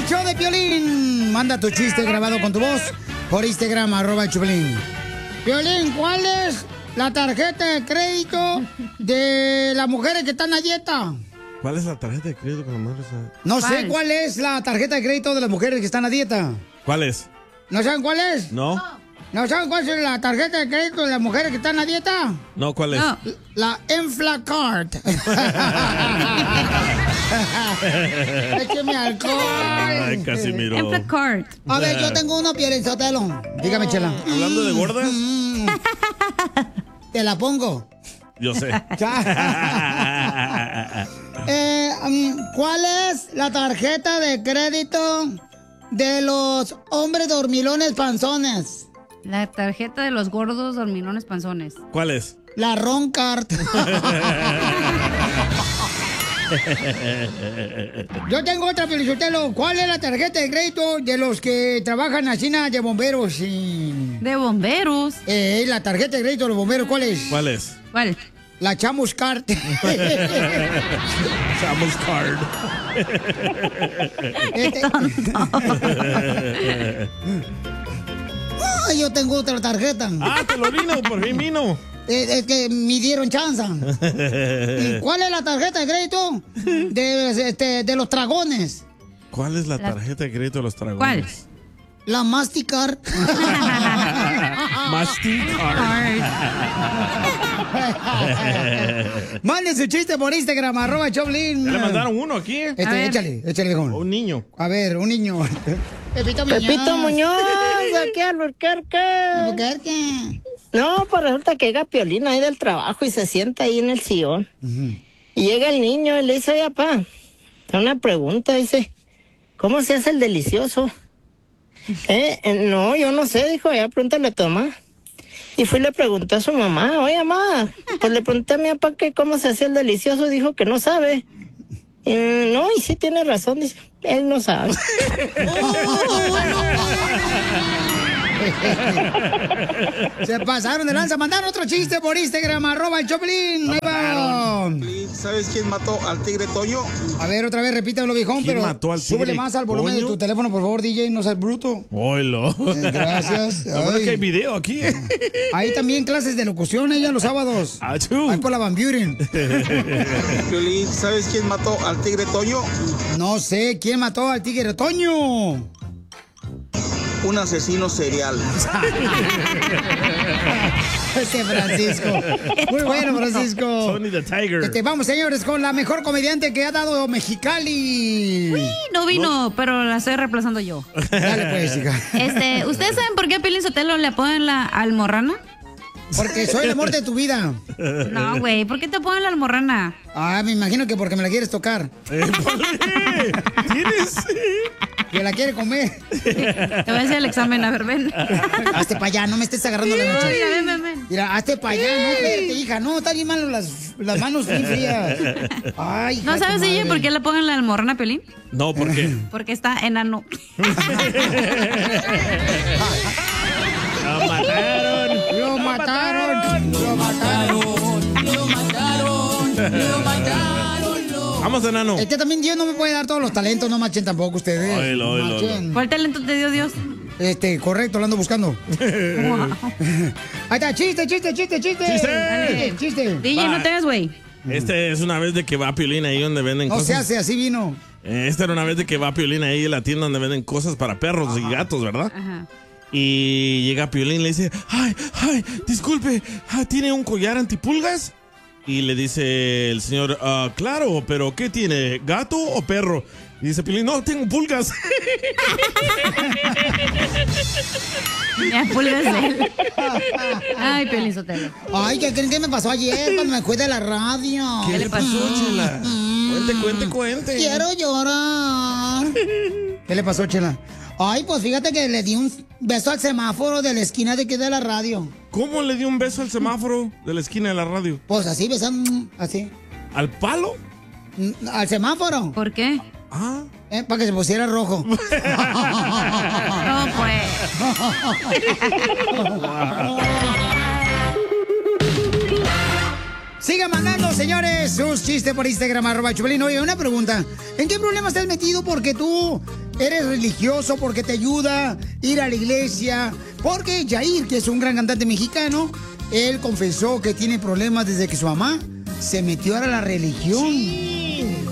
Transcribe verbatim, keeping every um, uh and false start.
el show de Piolín. Manda tu chiste grabado con tu voz por Instagram, arroba el Piolín. Piolín, ¿cuál es la tarjeta de crédito de las mujeres que están a dieta? ¿Cuál es la tarjeta de crédito con las mujeres? No sé cuál es la tarjeta de crédito de las mujeres que están a dieta. ¿Cuál es? ¿No saben cuál es? No. ¿No saben cuál es la tarjeta de crédito de las mujeres que están a dieta? No, ¿cuál es? No. La Enflacard. Écheme alcohol. Ay, Casimiro. Enflacard. A ver, yo tengo uno, Piolín Sotelo. Dígame, Chela. ¿Hablando de gordas? Te la pongo. Yo sé. eh, um, ¿Cuál es la tarjeta de crédito de los hombres dormilones panzones? La tarjeta de los gordos dormilones panzones. ¿Cuál es? La Roncard. Yo tengo otra, Felicitelo. ¿Cuál es la tarjeta de crédito de los que trabajan así de bomberos? Y... ¿De bomberos? Eh, la tarjeta de crédito de los bomberos, ¿cuál es? ¿Cuál es? ¿Cuál? La Chamus Card. Chamus Card. Este... Ay, yo tengo otra tarjeta. Ah, te lo vino, por fin vino. Es, es que me dieron chance. ¿Y cuál es la tarjeta de crédito de, este, de los dragones? ¿Cuál es la tarjeta de crédito de los dragones? ¿Cuál? La Mastercard. Mastercard. Mande su chiste por Instagram, arroba Choplin. Ya le mandaron uno aquí. Este, échale, échale, viejo. Un niño. A ver, un niño. Pepito Muñoz. Pepito Muñoz, aquí al Albuquerque. Albuquerque. No, pues resulta que llega Piolín ahí del trabajo y se sienta ahí en el sillón. Uh-huh. Y llega el niño y le dice, oye, papá, una pregunta, dice, ¿cómo se hace el delicioso? ¿Eh? No, yo no sé, dijo, ya pregúntale a tu mamá. Y fui y le pregunté a su mamá, oye, mamá, pues le pregunté a mi papá que cómo se hacía el delicioso, dijo que no sabe. Y, no, y sí tiene razón, dice, él no sabe. Se pasaron de lanza. Mandaron otro chiste por Instagram, arroba el Choplin. Ahí va. ¿Sabes quién mató al tigre Toño? A ver, otra vez, repítalo, viejón, ¿Quién pero mató al tigre súbele más al volumen Toño? de tu teléfono, por favor, D J, no seas bruto. Oilo. Eh, gracias. Lo bueno es que hay video aquí. Hay también clases de locución ella los sábados. Achú. Ahí por la Van Buren. Piolín, ¿sabes quién mató al tigre Toño? No sé, ¿quién mató al tigre Toño? Un asesino serial. Este Francisco. Muy bueno, Francisco. Tony the Tiger. Este, vamos, señores, con la mejor comediante que ha dado Mexicali. Uy, no vino, ¿No? pero la estoy reemplazando yo. Dale, pues, hija. Este, ¿ustedes saben por qué a Piolín Sotelo le ponen la almorrana? Porque soy el amor de tu vida. No, güey, ¿por qué te ponen la almorrana? Ah, me imagino que porque me la quieres tocar. Eh, ¿por qué? ¿Tienes? Que la quiere comer. Te voy a hacer el examen, a ver, ven. Hazte para allá, no me estés agarrando las noches. Mira, ven, ven, ven. Mira, hazte para allá, no, espérate, hija. No, está bien malo las, las manos bien frías. Ay, hija ¿No sabes, de tu ella, madre. por qué le ponen la almorrana a Piolín? No, ¿por qué? Porque está enano. ¡Lo mataron! ¡Lo mataron! ¡Lo mataron! ¡Lo mataron! ¡Lo mataron! Vamos, enano. Este también Dios no me puede dar todos los talentos, no machen tampoco ustedes. Oilo, oilo, oilo. ¿Cuál talento te dio Dios? Este, correcto, lo ando buscando. Wow. Ahí está, chiste, chiste, chiste, chiste. ¡Chiste! Chiste, chiste. D J, no te ves, güey. Este es una vez de que va Piolín ahí donde venden No cosas. se hace, así vino. Esta era una vez de que va Piolín ahí en la tienda donde venden cosas para perros Ajá. y gatos, ¿verdad? Ajá. Y llega Piolín y le dice, ay, ay, disculpe, ¿tiene un collar antipulgas? Y le dice el señor, ah, claro, pero ¿qué tiene? ¿Gato o perro? Y dice Piolín, no, tengo pulgas. Ya, pulgas de él. Ay, Piolín Sotelo. Ay, ¿qué creen que me pasó ayer cuando me fui de la radio? ¿Qué le pasó, Chela? Cuente, cuente, cuente. Quiero llorar. ¿Qué le pasó, Chela? Ay, pues fíjate que le di un beso al semáforo de la esquina de aquí de la radio. ¿Cómo le dio un beso al semáforo de la esquina de la radio? Pues así, besando, así. ¿Al palo? Al semáforo. ¿Por qué? Ah. Eh, para que se pusiera rojo. No, pues. Sigan mandando, señores, sus chistes por Instagram, arroba Choplin. Oye, una pregunta. ¿En qué problema estás metido porque tú eres religioso porque te ayuda a ir a la iglesia. Porque Yair, que es un gran cantante mexicano, él confesó que tiene problemas desde que su mamá se metió a la religión.